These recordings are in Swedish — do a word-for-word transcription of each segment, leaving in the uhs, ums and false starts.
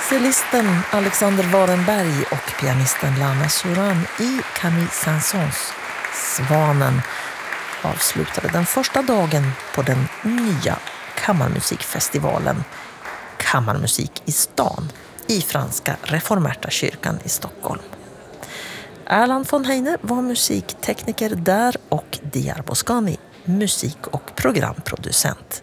Cellisten Alexander Warenberg och pianisten Lana Suran i Camille Saint-Saëns Svanen avslutade den första dagen på den nya kammarmusikfestivalen Kammarmusik i stan i franska reformerta kyrkan i Stockholm. Erland von Heine var musiktekniker där och Diar Boskani musik- och programproducent.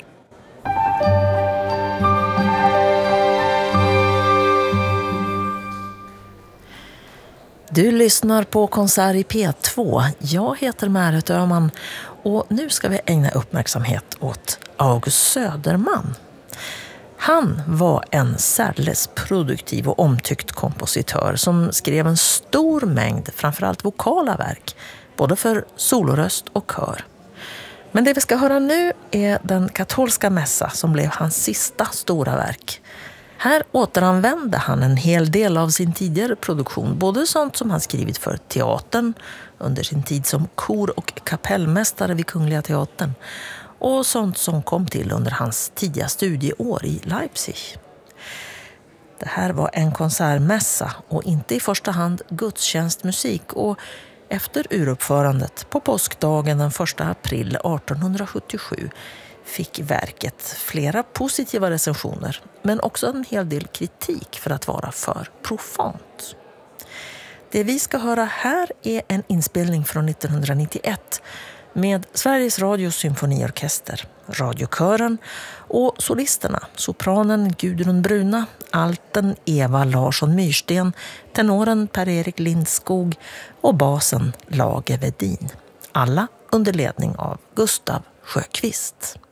Du lyssnar på Konsert i P två. Jag heter Märet Öhman och nu ska vi ägna uppmärksamhet åt August Söderman. Han var en särdeles produktiv och omtyckt kompositör som skrev en stor mängd, framförallt vokala verk, både för soloröst och kör. Men det vi ska höra nu är den katolska mässa som blev hans sista stora verk. Här återanvände han en hel del av sin tidigare produktion, både sånt som han skrivit för teatern under sin tid som kor- och kapellmästare vid Kungliga Teatern och sånt som kom till under hans tidiga studieår i Leipzig. Det här var en konsertmässa och inte i första hand gudstjänstmusik, och efter uruppförandet på påskdagen den första april artonhundrasjuttiosju fick verket flera positiva recensioner, men också en hel del kritik för att vara för profant. Det vi ska höra här är en inspelning från nittonhundranittioett med Sveriges Radios symfoniorkester, radiokören och solisterna, sopranen Gudrun Bruna, alten Eva Larsson-Myrsten, tenoren Per-Erik Lindskog och basen Lage Vedin. Alla under ledning av Gustav Sjöqvist.